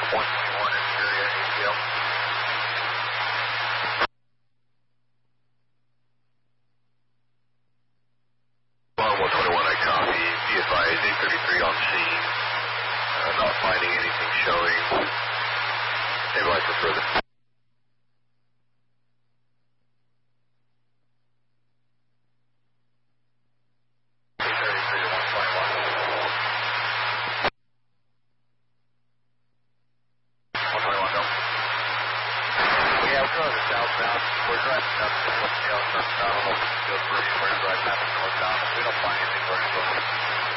121 interior ATL. 121, I copy. Be advised, 833 on scene. Not finding anything showing. Stabilize for further. Southbound, we're driving up to the northbound, northbound, we're right past the northbound. We don't find anything, we're going to go.